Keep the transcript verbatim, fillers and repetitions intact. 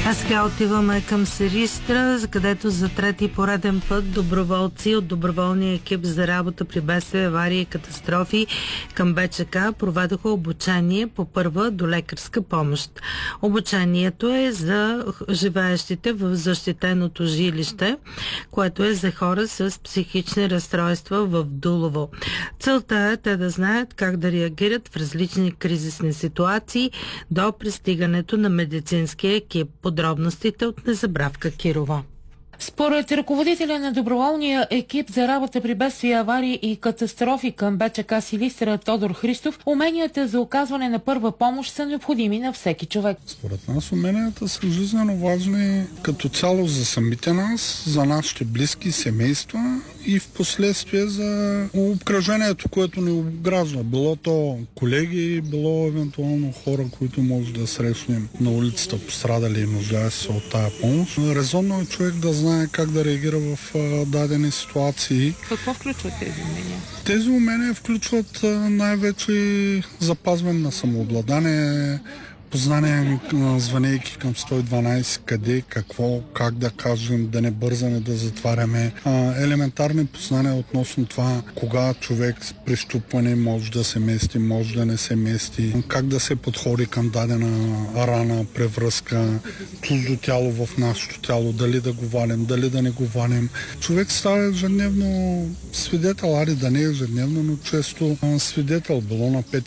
А сега отиваме към Силистра, където за трети пореден път доброволци от доброволния екип за работа при бедствия, аварии и катастрофи към БЧК проведоха обучение по първа до лекарска помощ. Обучението е за живеещите в защитеното жилище, което е за хора с психични разстройства в Дулово. Целта е те да знаят как да реагират в различни кризисни ситуации до пристигането на медицинския екип. Подробностите от Незабравка Кирова. Според ръководителя на доброволния екип за работа при бедствия, аварии и катастрофи към БЧК Силистра Тодор Христов, уменията за оказване на първа помощ са необходими на всеки човек. Според нас уменията са жизнено важни като цяло за самите нас, за нашите близки, семейства и в последствие за обкръжението, което ни обгражда. Било то колеги, било евентуално хора, които може да срещнем на улицата, пострадали и нуждаят се от тая помощ. Резонно е човек да знае как да реагира в а, дадени ситуации. Какво включват тези умения? Тези умения включват а, най-вече запазване на самообладание, познание, звънейки към сто и дванайсет, къде, какво, как да кажем, да не бързаме да затваряме. А, елементарни познания относно това, кога човек при щупване може да се мести, може да не се мести, как да се подходи към дадена рана, превръзка, чуждо тяло в нашето тяло, дали да го валим, дали да не го валим. Човек става ежедневно свидетел, ари да не е ежедневно, но често свидетел, било на пет